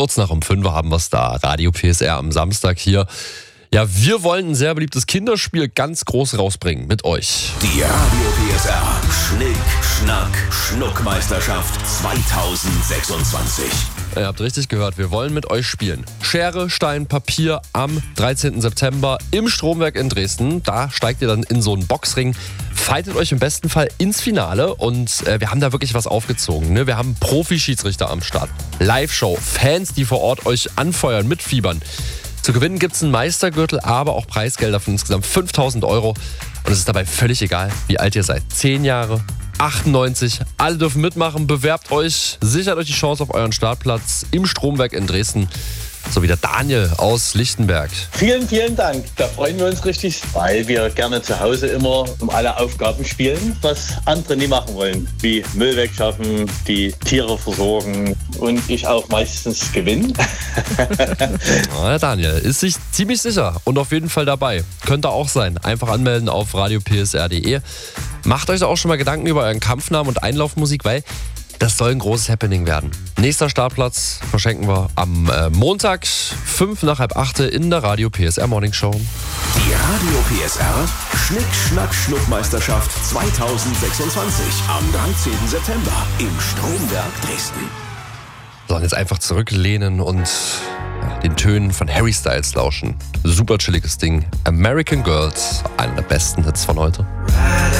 Kurz nach um 5 haben wir es da. Radio PSR am Samstag hier. Ja, wir wollen ein sehr beliebtes Kinderspiel ganz groß rausbringen mit euch. Die Radio PSR Schnick, Schnack, Schnuckmeisterschaft 2026. Ihr habt richtig gehört, wir wollen mit euch spielen. Schere, Stein, Papier am 13. September im Stromwerk in Dresden. Da steigt ihr dann in so einen Boxring, fightet euch im besten Fall ins Finale und wir haben da wirklich was aufgezogen. Ne? Wir haben Profi-Schiedsrichter am Start, Live-Show, Fans, die vor Ort euch anfeuern, mitfiebern. Zu gewinnen gibt es einen Meistergürtel, aber auch Preisgelder von insgesamt 5.000 Euro. Und es ist dabei völlig egal, wie alt ihr seid. 10 Jahre, 98, alle dürfen mitmachen. Bewerbt euch, sichert euch die Chance auf euren Startplatz im Stromwerk in Dresden. So wie der Daniel aus Lichtenberg. Vielen, vielen Dank. Da freuen wir uns richtig, weil wir gerne zu Hause immer um alle Aufgaben spielen, was andere nie machen wollen. Wie Müll wegschaffen, die Tiere versorgen und ich auch meistens gewinne. Der Daniel ist sich ziemlich sicher und auf jeden Fall dabei. Könnt ihr auch sein. Einfach anmelden auf radiopsr.de. Macht euch da auch schon mal Gedanken über euren Kampfnamen und Einlaufmusik, weil das soll ein großes Happening werden. Nächster Startplatz verschenken wir am Montag, 7:55 in der Radio PSR Morning Show. Die Radio PSR Schnick, Schnack, Schnuckmeisterschaft 2026 am 13. September im Stromwerk Dresden. So, und jetzt einfach zurücklehnen und den Tönen von Harry Styles lauschen. Super chilliges Ding. American Girls, einer der besten Hits von heute.